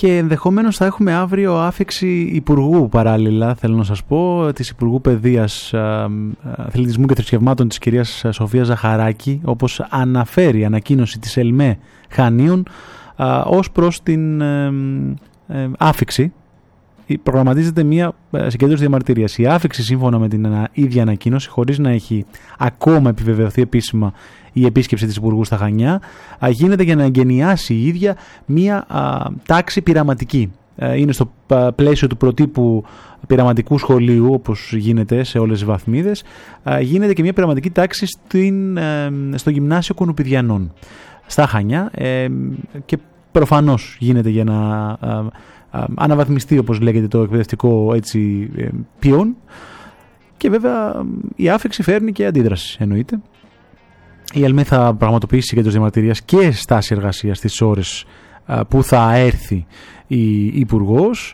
Και ενδεχομένως θα έχουμε αύριο άφιξη υπουργού παράλληλα, θέλω να σας πω, της Υπουργού Παιδείας, Αθλητισμού και Θρησκευμάτων της κυρίας Σοφίας Ζαχαράκη, όπως αναφέρει η ανακοίνωση της ΕΛΜΕ Χανίων, ως προς την άφιξη. Προγραμματίζεται μια συγκέντρωση διαμαρτυρίας. Η άφιξη, σύμφωνα με την ίδια ανακοίνωση, χωρίς να έχει ακόμα επιβεβαιωθεί επίσημα η επίσκεψη της Υπουργού στα Χανιά, γίνεται για να εγκαινιάσει η ίδια μια τάξη πειραματική. Είναι στο πλαίσιο του προτύπου πειραματικού σχολείου, όπως γίνεται σε όλες τις βαθμίδες, γίνεται και μια πειραματική τάξη στο Γυμνάσιο Κουνουπιδιανών στα Χανιά, και προφανώς γίνεται για να αναβαθμιστεί, όπως λέγεται, το εκπαιδευτικό ποιόν, και βέβαια η άφιξη φέρνει και αντίδραση, εννοείται. Η ΕΛΜΕ θα πραγματοποιήσει συγκέντρωση διαμαρτυρίας και στάση εργασίας στις ώρες που θα έρθει η Υπουργός.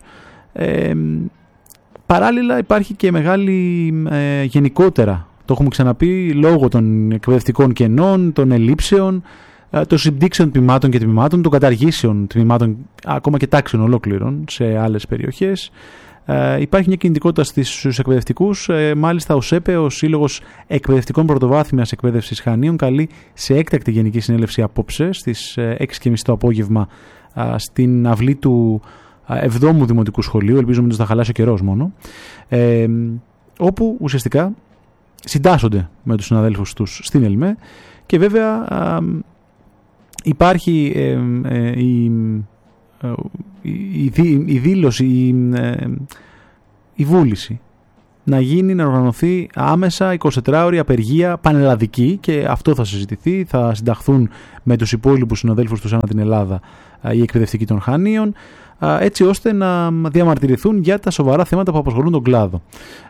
Παράλληλα υπάρχει και μεγάλη γενικότερα, το έχουμε ξαναπεί, λόγω των εκπαιδευτικών κενών, των ελλείψεων, των συμπτύξεων τμήματων και τμήματων, των καταργήσεων τμήματων, ακόμα και τάξεων ολόκληρων σε άλλες περιοχές. Υπάρχει μια κινητικότητα στους εκπαιδευτικούς. Μάλιστα, ο ΣΕΠΕ, ο Σύλλογος Εκπαιδευτικών Πρωτοβάθμιας Εκπαίδευσης Χανίων, καλεί σε έκτακτη γενική συνέλευση απόψε στις 6:30 το απόγευμα στην αυλή του 7ου Δημοτικού Σχολείου. Ελπίζουμε ότι θα χαλάσει ο καιρός μόνο. Όπου ουσιαστικά συντάσσονται με τους συναδέλφους τους στην ΕΛΜΕ, και βέβαια υπάρχει η δήλωση, η βούληση να οργανωθεί άμεσα 24ωρη απεργία πανελλαδική, και αυτό θα συζητηθεί. Θα συνταχθούν με τους υπόλοιπους συναδέλφους τους ανά την Ελλάδα οι εκπαιδευτικοί των Χανίων, έτσι ώστε να διαμαρτυρηθούν για τα σοβαρά θέματα που απασχολούν τον κλάδο.